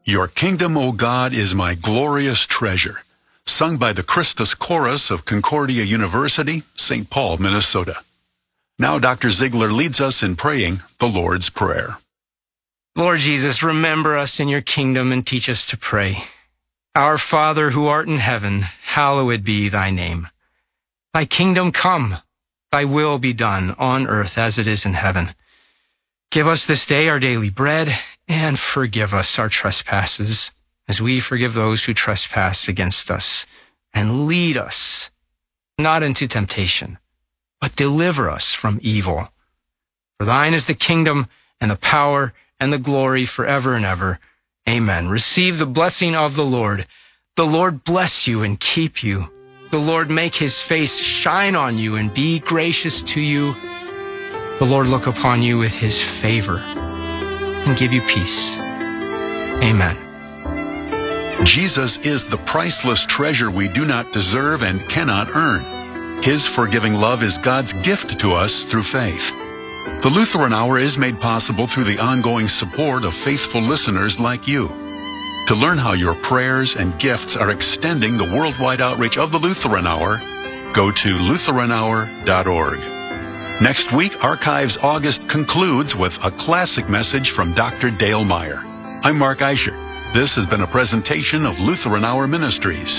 Your Kingdom, O God, is my glorious treasure. Sung by the Christus Chorus of Concordia University, St. Paul, Minnesota. Now Dr. Ziegler leads us in praying the Lord's Prayer. Lord Jesus, remember us in your kingdom and teach us to pray. Our Father who art in heaven, hallowed be thy name. Thy kingdom come, thy will be done on earth as it is in heaven. Give us this day our daily bread, and forgive us our trespasses, as we forgive those who trespass against us. And lead us not into temptation, but deliver us from evil. For thine is the kingdom, and the power, and the glory forever and ever. Amen. Receive the blessing of the Lord. The Lord bless you and keep you. The Lord make his face shine on you and be gracious to you. The Lord look upon you with his favor and give you peace. Amen. Jesus is the priceless treasure we do not deserve and cannot earn. His forgiving love is God's gift to us through faith. The Lutheran Hour is made possible through the ongoing support of faithful listeners like you. To learn how your prayers and gifts are extending the worldwide outreach of the Lutheran Hour, go to LutheranHour.org. Next week, Archives August concludes with a classic message from Dr. Dale Meyer. I'm Mark Eicher. This has been a presentation of Lutheran Hour Ministries.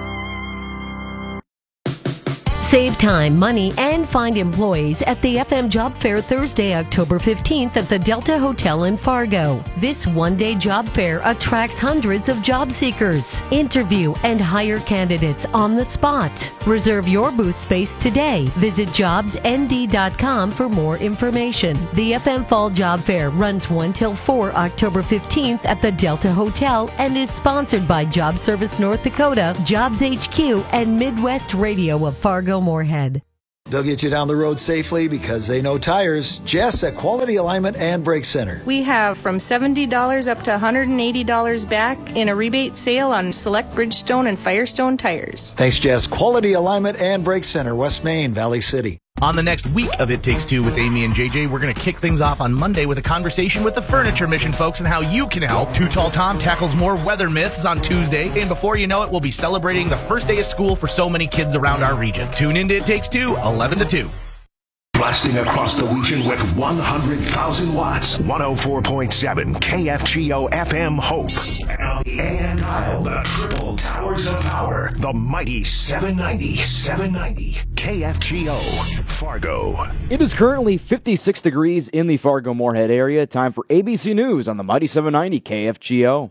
Save time, money, and find employees at the FM Job Fair Thursday, October 15th at the Delta Hotel in Fargo. This one-day job fair attracts hundreds of job seekers. Interview and hire candidates on the spot. Reserve your booth space today. Visit jobsnd.com for more information. The FM Fall Job Fair runs 1 till 4 October 15th at the Delta Hotel and is sponsored by Job Service North Dakota, Jobs HQ, and Midwest Radio of Fargo Moorhead. They'll get you down the road safely because they know tires. Jess at Quality Alignment and Brake Center. We have from $70 up to $180 back in a rebate sale on select Bridgestone and Firestone tires. Thanks, Jess. Quality Alignment and Brake Center, West Main, Valley City. On the next week of It Takes Two with Amy and JJ, we're going to kick things off on Monday with a conversation with the Furniture Mission folks and how you can help. Too Tall Tom tackles more weather myths on Tuesday, and before you know it, we'll be celebrating the first day of school for so many kids around our region. Tune in to It Takes Two, 11 to 2. Blasting across the region with 100,000 watts. 104.7 KFGO FM Hope. And the AM dial, the triple towers of power. The mighty 790 KFGO Fargo. It is currently 56 degrees in the Fargo-Moorhead area. Time for ABC News on the mighty 790 KFGO.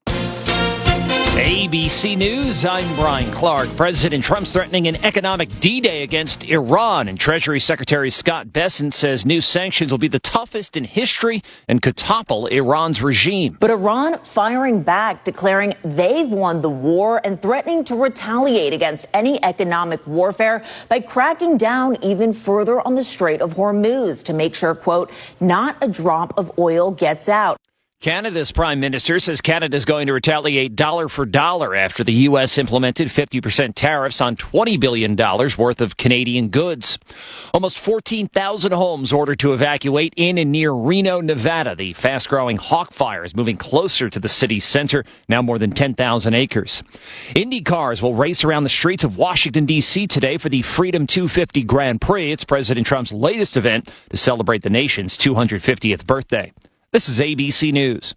ABC News, I'm Brian Clark. President Trump's threatening an economic D-Day against Iran, and Treasury Secretary Scott Bessent says new sanctions will be the toughest in history and could topple Iran's regime. But Iran firing back, declaring they've won the war and threatening to retaliate against any economic warfare by cracking down even further on the Strait of Hormuz to make sure, quote, not a drop of oil gets out. Canada's prime minister says Canada is going to retaliate dollar for dollar after the U.S. implemented 50% tariffs on $20 billion worth of Canadian goods. Almost 14,000 homes ordered to evacuate in and near Reno, Nevada. The fast-growing Hawk Fire is moving closer to the city's center, now more than 10,000 acres. Indy cars will race around the streets of Washington, D.C. today for the Freedom 250 Grand Prix. It's President Trump's latest event to celebrate the nation's 250th birthday. This is ABC News.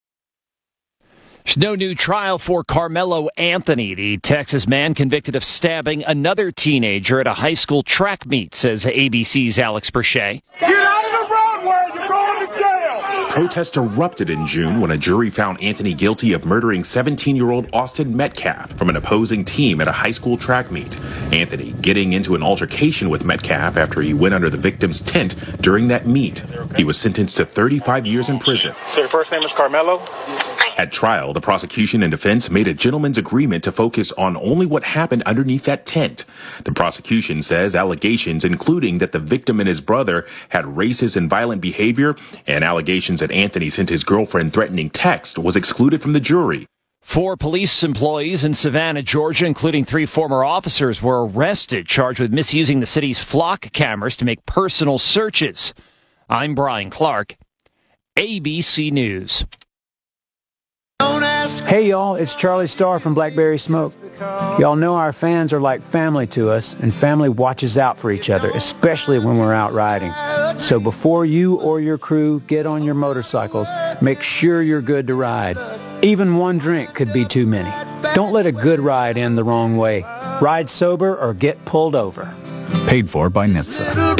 There's no new trial for Carmelo Anthony, the Texas man convicted of stabbing another teenager at a high school track meet, says ABC's Alex Berche. Get out of the roadway! You're going to jail! Protests erupted in June when a jury found Anthony guilty of murdering 17-year-old Austin Metcalf from an opposing team at a high school track meet. Anthony getting into an altercation with Metcalf after he went under the victim's tent during that meet. He was sentenced to 35 years in prison. So your first name is Carmelo? At trial, the prosecution and defense made a gentleman's agreement to focus on only what happened underneath that tent. The prosecution says allegations including that the victim and his brother had racist and violent behavior and allegations that Anthony sent his girlfriend threatening text was excluded from the jury. 4 police employees in Savannah, Georgia, including 3 former officers, were arrested, charged with misusing the city's flock cameras to make personal searches. I'm Brian Clark, ABC News. Don't Hey y'all, it's Charlie Starr from Blackberry Smoke. Y'all know our fans are like family to us, and family watches out for each other, especially when we're out riding. So before you or your crew get on your motorcycles, make sure you're good to ride. Even one drink could be too many. Don't let a good ride end the wrong way. Ride sober or get pulled over. Paid for by NHTSA.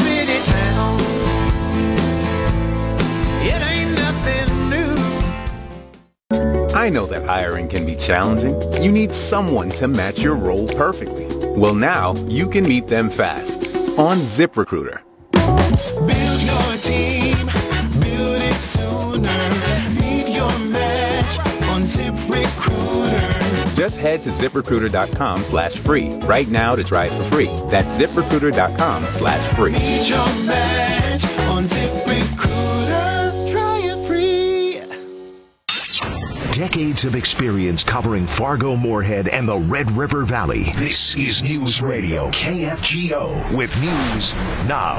I know that hiring can be challenging. You need someone to match your role perfectly. Well, now you can meet them fast on ZipRecruiter. Build your team, build it sooner. Meet your match on ZipRecruiter. Just head to ZipRecruiter.com/free right now to try it for free. That's ZipRecruiter.com/free. Meet your match on ZipRecruiter. Try it free. Decades of experience covering Fargo, Moorhead, and the Red River Valley. This is News Radio KFGO with news now.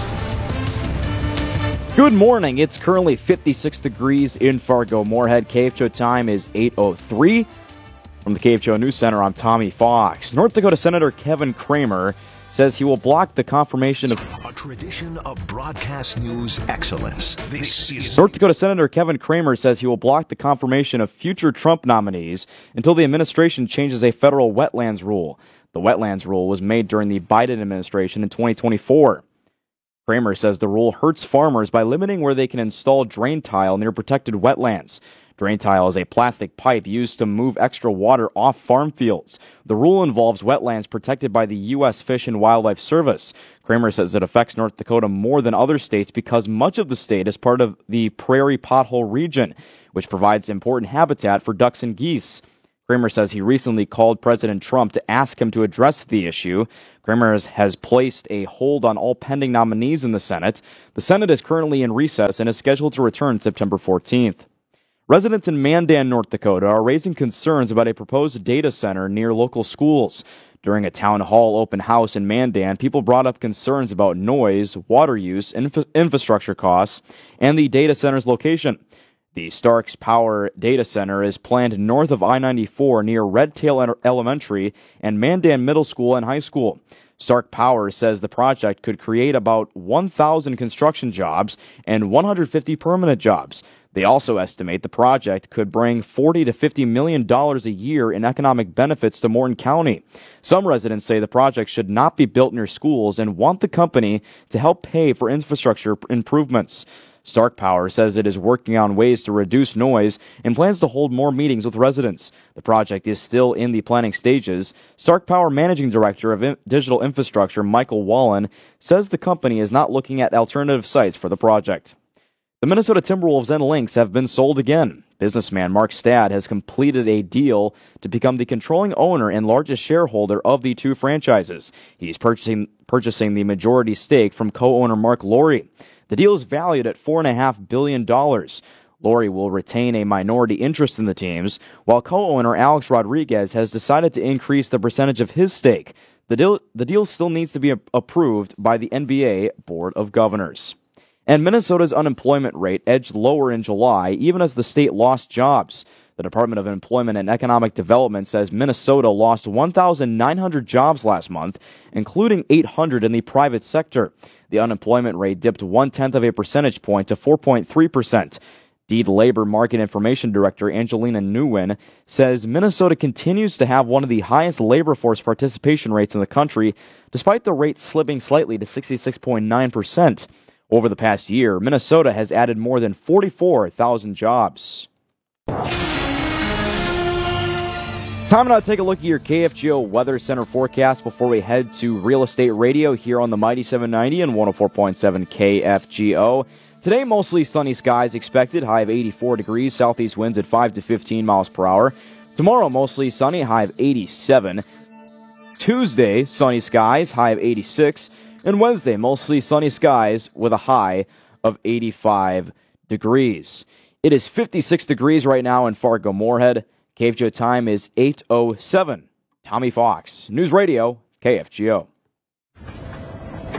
Good morning. It's currently 56 degrees in Fargo, Moorhead. KFGO time is 8:03. From the KFGO News Center, I'm Tommy Fox. North Dakota Senator Kevin Cramer says he will block the confirmation of a tradition of broadcast news excellence. This is North Dakota Senator Kevin Cramer says he will block the confirmation of future Trump nominees until the administration changes a federal wetlands rule. The wetlands rule was made during the Biden administration in 2024. Cramer says the rule hurts farmers by limiting where they can install drain tile near protected wetlands. Drain tile is a plastic pipe used to move extra water off farm fields. The rule involves wetlands protected by the U.S. Fish and Wildlife Service. Cramer says it affects North Dakota more than other states because much of the state is part of the prairie pothole region, which provides important habitat for ducks and geese. Cramer says he recently called President Trump to ask him to address the issue. Cramer has placed a hold on all pending nominees in the Senate. The Senate is currently in recess and is scheduled to return September 14th. Residents in Mandan, North Dakota, are raising concerns about a proposed data center near local schools. During a town hall open house in Mandan, people brought up concerns about noise, water use, infrastructure costs, and the data center's location. The Starks Power Data Center is planned north of I-94 near Red Tail Elementary and Mandan Middle School and High School. Stark Power says the project could create about 1,000 construction jobs and 150 permanent jobs. They also estimate the project could bring $40 to $50 million a year in economic benefits to Morton County. Some residents say the project should not be built near schools and want the company to help pay for infrastructure improvements. Stark Power says it is working on ways to reduce noise and plans to hold more meetings with residents. The project is still in the planning stages. Stark Power Managing Director of Digital Infrastructure, Michael Wallen, says the company is not looking at alternative sites for the project. The Minnesota Timberwolves and Lynx have been sold again. Businessman Mark Stad has completed a deal to become the controlling owner and largest shareholder of the two franchises. He's purchasing the majority stake from co-owner Mark Lowry. The deal is valued at $4.5 billion. Lowry will retain a minority interest in the teams, while co-owner Alex Rodriguez has decided to increase the percentage of his stake. The deal still needs to be approved by the NBA Board of Governors. And Minnesota's unemployment rate edged lower in July, even as the state lost jobs. The Department of Employment and Economic Development says Minnesota lost 1,900 jobs last month, including 800 in the private sector. The unemployment rate dipped 0.1 of a percentage point to 4.3%. Deed Labor Market Information Director Angelina Nguyen says Minnesota continues to have one of the highest labor force participation rates in the country, despite the rate slipping slightly to 66.9%. Over the past year, Minnesota has added more than 44,000 jobs. Time now to take a look at your KFGO Weather Center forecast before we head to Real Estate Radio here on the Mighty 790 and 104.7 KFGO. Today, mostly sunny skies expected, high of 84 degrees, southeast winds at 5 to 15 miles per hour. Tomorrow, mostly sunny, high of 87. Tuesday, sunny skies, high of 86. And Wednesday, mostly sunny skies with a high of 85 degrees. It is 56 degrees right now in Fargo Moorhead. KFGO time is 8:07. Tommy Fox, News Radio, KFGO.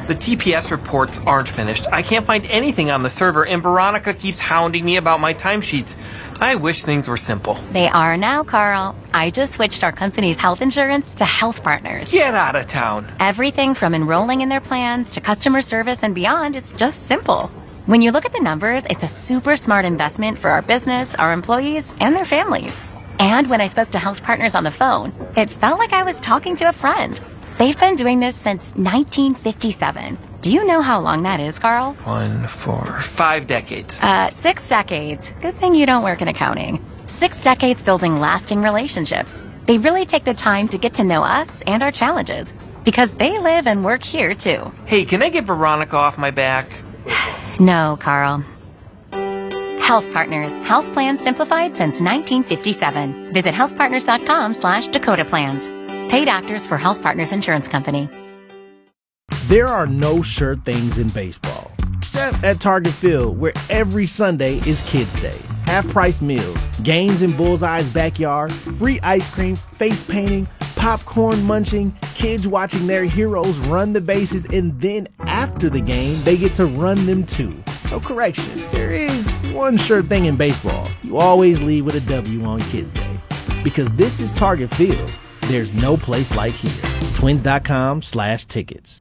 The TPS reports aren't finished. I can't find anything on the server, and Veronica keeps hounding me about my timesheets. I wish things were simple. They are now, Carl. I just switched our company's health insurance to Health Partners. Get out of town. Everything from enrolling in their plans to customer service and beyond is just simple. When you look at the numbers, it's a super smart investment for our business, our employees, and their families. And when I spoke to Health Partners on the phone, it felt like I was talking to a friend. They've been doing this since 1957. Do you know how long that is, Carl? 1, 4, 5 decades. 6 decades. Good thing you don't work in accounting. 6 decades building lasting relationships. They really take the time to get to know us and our challenges, because they live and work here, too. Hey, can I get Veronica off my back? No, Carl. Health Partners. Health plans simplified since 1957. Visit healthpartners.com/Dakota Plans. Paid actors for Health Partners Insurance Company. There are no sure things in baseball, except at Target Field, where every Sunday is Kids Day. Half-price meals, games in Bullseye's backyard, free ice cream, face painting, popcorn munching, kids watching their heroes run the bases, and then after the game, they get to run them too. So correction, there is one sure thing in baseball. You always leave with a W on Kids Day. Because this is Target Field. There's no place like here. Twins.com/tickets.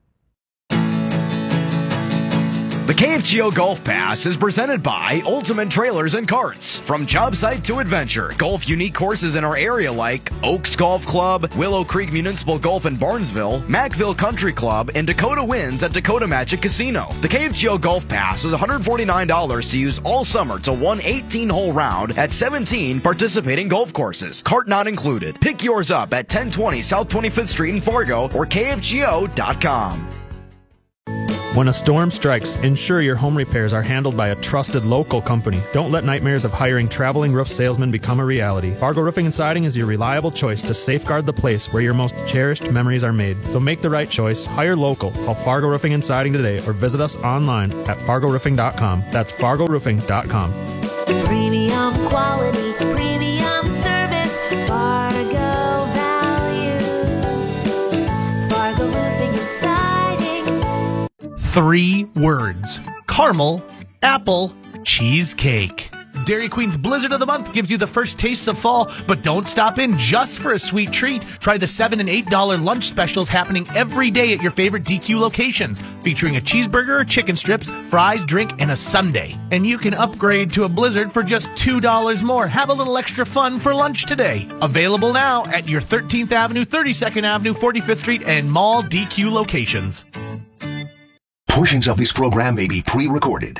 The KFGO Golf Pass is presented by Ultimate Trailers and Carts. From job site to adventure, golf unique courses in our area like Oaks Golf Club, Willow Creek Municipal Golf in Barnesville, Mackville Country Club, and Dakota Winds at Dakota Magic Casino. The KFGO Golf Pass is $149 to use all summer to one 18-hole round at 17 participating golf courses. Cart not included. Pick yours up at 1020 South 25th Street in Fargo or KFGO.com. When a storm strikes, ensure your home repairs are handled by a trusted local company. Don't let nightmares of hiring traveling roof salesmen become a reality. Fargo Roofing and Siding is your reliable choice to safeguard the place where your most cherished memories are made. So make the right choice. Hire local. Call Fargo Roofing and Siding today or visit us online at fargoroofing.com. That's fargoroofing.com. Premium quality, premium service, Fargo value. Fargo Roofing and Siding. 3 words: caramel, apple, cheesecake. Dairy Queen's Blizzard of the Month gives you the first tastes of fall, but don't stop in just for a sweet treat. Try the $7 and $8 lunch specials happening every day at your favorite DQ locations, featuring a cheeseburger or chicken strips, fries, drink, and a sundae. And you can upgrade to a Blizzard for just $2 more. Have a little extra fun for lunch today. Available now at your 13th Avenue, 32nd Avenue, 45th Street, and Mall DQ locations. Portions of this program may be pre-recorded.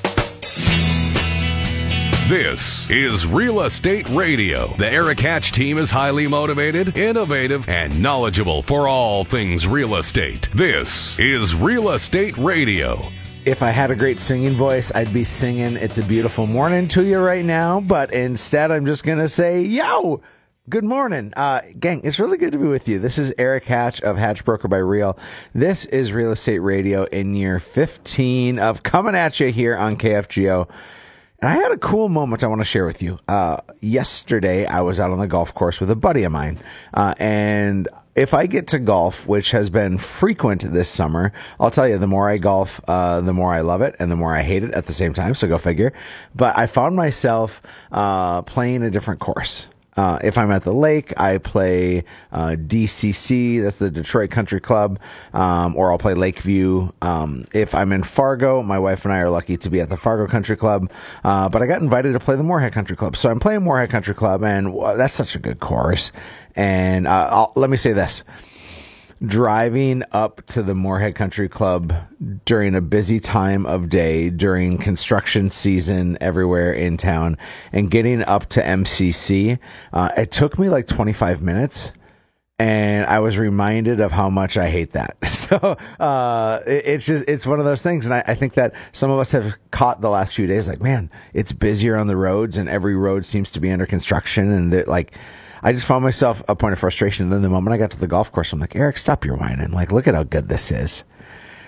This is Real Estate Radio. The Eric Hatch team is highly motivated, innovative, and knowledgeable for all things real estate. This is Real Estate Radio. If I had a great singing voice, I'd be singing It's a Beautiful Morning to you right now, but instead I'm just going to say, yo! Good morning. Gang, it's really good to be with you. This is Eric Hatch of Hatch Broker by Real. This is Real Estate Radio in year 15 of coming at you here on KFGO. And I had a cool moment I want to share with you. Yesterday, I was out on the golf course with a buddy of mine. And if I get to golf, which has been frequent this summer, I'll tell you, the more I golf, the more I love it and the more I hate it at the same time. So go figure. But I found myself playing a different course. If I'm at the lake, I play DCC, that's the Detroit Country Club, or I'll play Lakeview. If I'm in Fargo, my wife and I are lucky to be at the Fargo Country Club, but I got invited to play the Moorhead Country Club. So I'm playing Moorhead Country Club, and that's such a good course. And let me say this. Driving up to the Moorhead Country Club during a busy time of day, during construction season everywhere in town, and getting up to MCC, it took me like 25 minutes, and I was reminded of how much I hate that. So it's one of those things, and I think that some of us have caught the last few days, like, man, it's busier on the roads, and every road seems to be under construction, and like, I just found myself a point of frustration. And then the moment I got to the golf course, I'm like, Eric, stop your whining. Like, look at how good this is.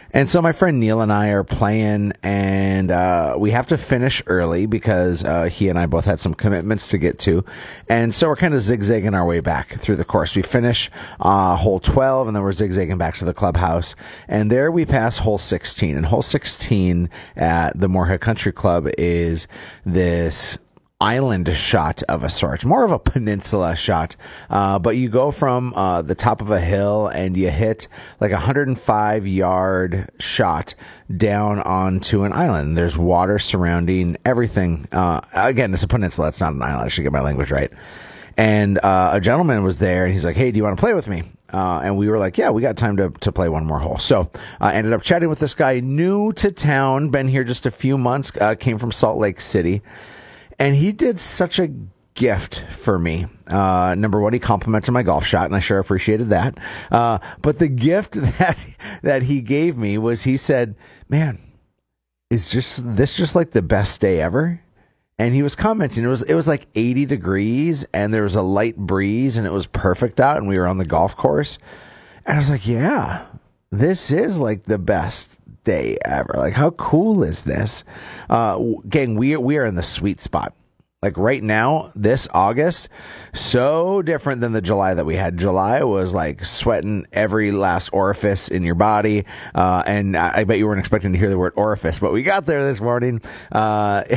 And so my friend Neil and I are playing, and we have to finish early because he and I both had some commitments to get to. And so we're kind of zigzagging our way back through the course. We finish hole 12, and then we're zigzagging back to the clubhouse. And there we pass hole 16. And hole 16 at the Moorhead Country Club is this island shot of a sort, more of a peninsula shot, but you go from the top of a hill and you hit like 105-yard shot down onto an island. There's water surrounding everything. Again, it's a peninsula, it's not an island. I should get my language right. And a gentleman was there, and he's like, "Hey, do you want to play with me?" And we were like, "Yeah, we got time to play one more hole." So I ended up chatting with this guy, new to town, been here just a few months, came from Salt Lake City. And he did such a gift for me. Number one, he complimented my golf shot, and I sure appreciated that. But the gift that he gave me was, he said, "Man, is this just like the best day ever?" And he was commenting, it was like 80 degrees, and there was a light breeze, and it was perfect out, and we were on the golf course. And I was like, yeah, this is like the best day ever. Like, how cool is this? Gang, we are in the sweet spot. Like right now, this August, so different than the July that we had. July was like sweating every last orifice in your body. And I bet you weren't expecting to hear the word orifice, but we got there this morning. But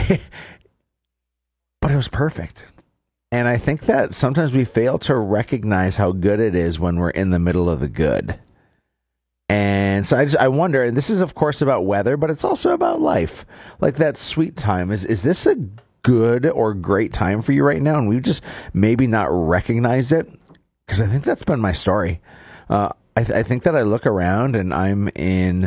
it was perfect. And I think that sometimes we fail to recognize how good it is when we're in the middle of the good. And so I wonder, and this is of course about weather, but it's also about life. Like that sweet time. Is this a good or great time for you right now? And we've just maybe not recognized it, because I think that's been my story. I think that I look around and I'm in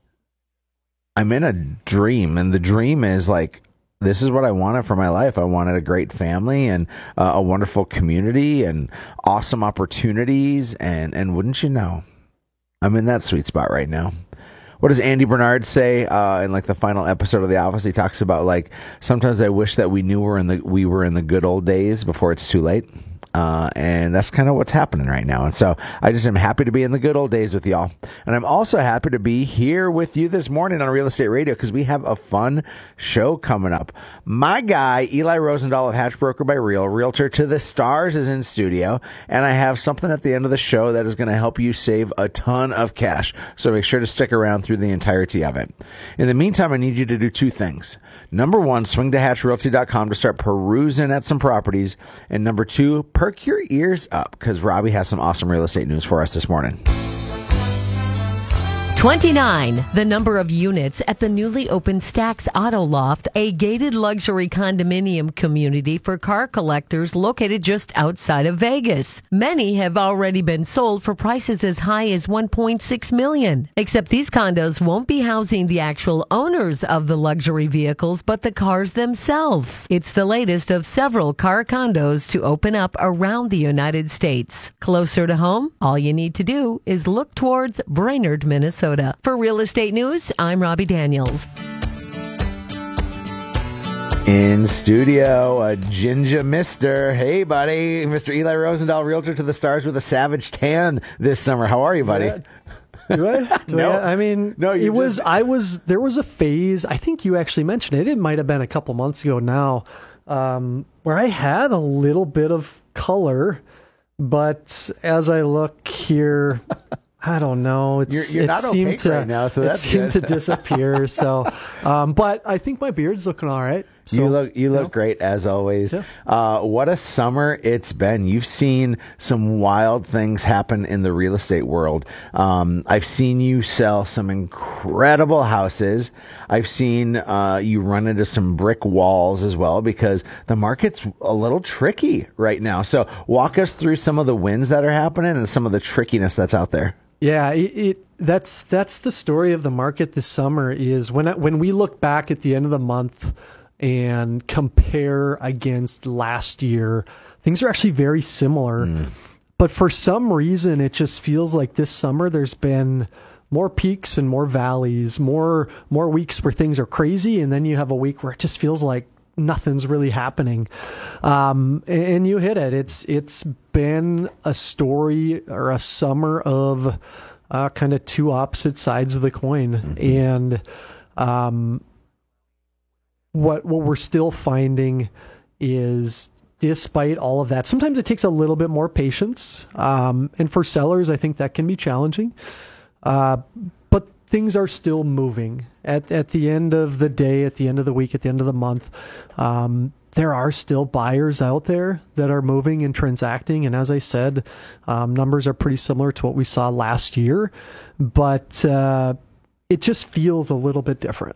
a dream, and the dream is like, this is what I wanted for my life. I wanted a great family and a wonderful community and awesome opportunities, and wouldn't you know, I'm in that sweet spot right now. What does Andy Bernard say in like the final episode of The Office? He talks about like, sometimes I wish that we knew we were in the good old days before it's too late. And that's kind of what's happening right now. And so I just am happy to be in the good old days with y'all. And I'm also happy to be here with you this morning on Real Estate Radio, because we have a fun show coming up. My guy, Eli Rosendahl of Hatch Broker by Real, Realtor to the Stars, is in studio. And I have something at the end of the show that is going to help you save a ton of cash. So make sure to stick around through the entirety of it. In the meantime, I need you to do two things. Number one, swing to HatchRealty.com to start perusing at some properties. And number two, perk your ears up, because Robbie has some awesome real estate news for us this morning. 29, the number of units at the newly opened Stacks Auto Loft, a gated luxury condominium community for car collectors located just outside of Vegas. Many have already been sold for prices as high as $1.6 million. Except these condos won't be housing the actual owners of the luxury vehicles, but the cars themselves. It's the latest of several car condos to open up around the United States. Closer to home, all you need to do is look towards Brainerd, Minnesota. For Real Estate News, I'm Robbie Daniels. In studio, a ginger mister. Hey, buddy. Mr. Eli Rosendahl, Realtor to the Stars with a savage tan this summer. How are you, buddy? Do I? No. I mean, no, there was a phase, I think you actually mentioned it. It might have been a couple months ago now, where I had a little bit of color, but as I look here, I don't know. You're not opaque right now, so that's seemed to disappear. So, but I think my beard's looking all right. So, you look great as always. Yeah. What a summer it's been. You've seen some wild things happen in the real estate world. I've seen you sell some incredible houses. I've seen you run into some brick walls as well, because the market's a little tricky right now. So walk us through some of the wins that are happening and some of the trickiness that's out there. Yeah, that's the story of the market this summer. Is when we look back at the end of the month and compare against last year, things are actually very similar. But for some reason, it just feels like this summer there's been more peaks and more valleys, more weeks where things are crazy, and then you have a week where it just feels like nothing's really happening. And you hit it. It's been a story or a summer of kind of two opposite sides of the coin. And what we're still finding is, despite all of that, sometimes it takes a little bit more patience. And for sellers, I think that can be challenging. But things are still moving. At the end of the day, at the end of the week, at the end of the month, there are still buyers out there that are moving and transacting. And as I said, numbers are pretty similar to what we saw last year. But it just feels a little bit different.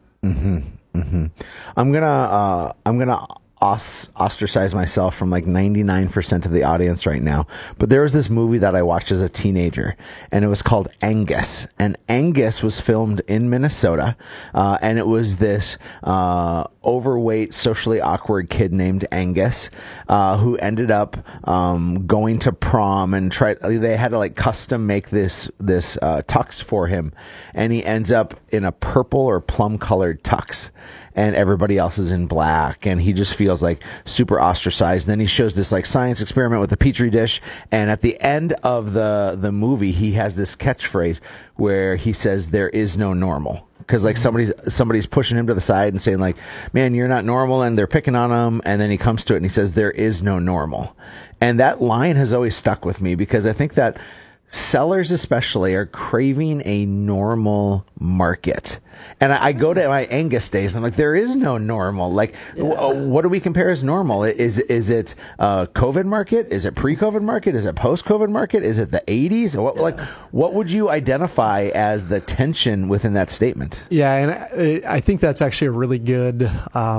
I'm gonna ostracize myself from like 99% of the audience right now, but there was this movie that I watched as a teenager, and it was called Angus. And Angus was filmed in Minnesota, and it was this overweight, socially awkward kid named Angus, who ended up going to prom and they had to like custom make this tux for him, and he ends up in a purple or plum colored tux, and everybody else is in black, and he just feels like super ostracized. And then he shows this like science experiment with a petri dish, and at the end of the movie, he has this catchphrase where he says, "There is no normal." Because like somebody's pushing him to the side and saying like, "Man, you're not normal," and they're picking on him, and then he comes to it and he says, "There is no normal." And that line has always stuck with me, because I think that sellers especially are craving a normal market. And I go to my Angus days, and I'm like, there is no normal. Like, what do we compare as normal? Is it COVID market? Is it pre-COVID market? Is it post-COVID market? Is it the 80s? What would you identify as the tension within that statement? Yeah, and I think that's actually a really good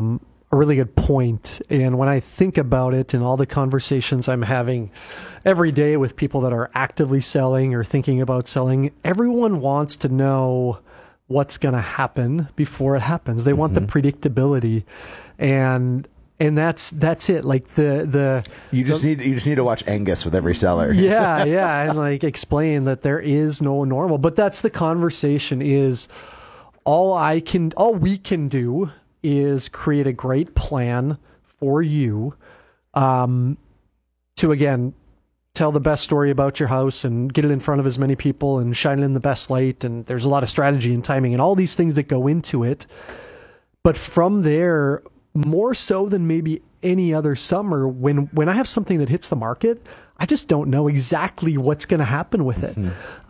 point. And when I think about it and all the conversations I'm having every day with people that are actively selling or thinking about selling, everyone wants to know what's going to happen before it happens. They want the predictability, and that's it. Like you just need to watch Angus with every seller. Yeah, and like explain that there is no normal. But that's the conversation. Is all we can do is create a great plan for you, to again tell the best story about your house and get it in front of as many people and shine it in the best light. And there's a lot of strategy and timing and all these things that go into it. But from there, more so than maybe any other summer, when I have something that hits the market, I just don't know exactly what's going to happen with it.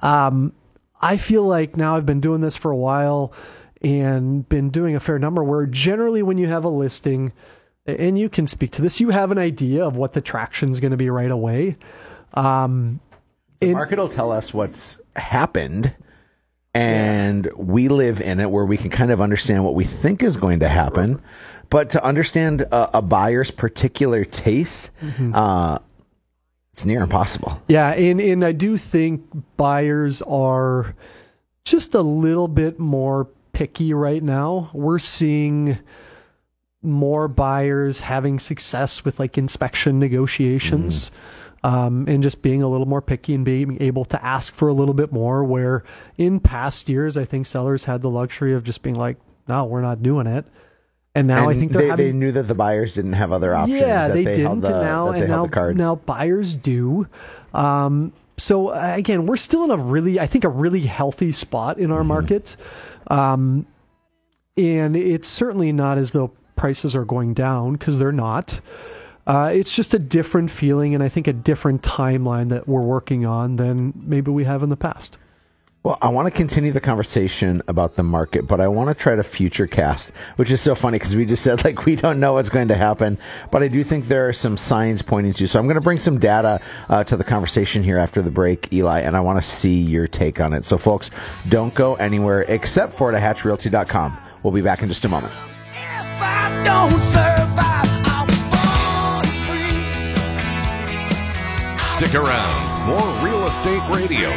I feel like now I've been doing this for a while and been doing a fair number, where generally when you have a listing, and you can speak to this, you have an idea of what the traction is going to be right away. The market will tell us what's happened, and we live in it where we can kind of understand what we think is going to happen. But to understand a buyer's particular taste, it's near impossible. Yeah, and I do think buyers are just a little bit more picky right now. We're seeing more buyers having success with like inspection negotiations, and just being a little more picky and being able to ask for a little bit more, where in past years I think sellers had the luxury of just being like, no, we're not doing it. And now I think they knew that the buyers didn't have other options. Yeah, that they didn't. Now buyers do. So again, we're still in a really healthy spot in our market. And it's certainly not as though prices are going down, because they're not. It's just a different feeling, and I think a different timeline that we're working on than maybe we have in the past. Well, I want to continue the conversation about the market, but I want to try to future cast, which is so funny because we just said like we don't know what's going to happen, but I do think there are some signs pointing to. So I'm going to bring some data to the conversation here after the break, Eli, and I want to see your take on it. So folks, don't go anywhere except for to hatchrealty.com. We'll be back in just a moment. Stick around. More Real Estate Radio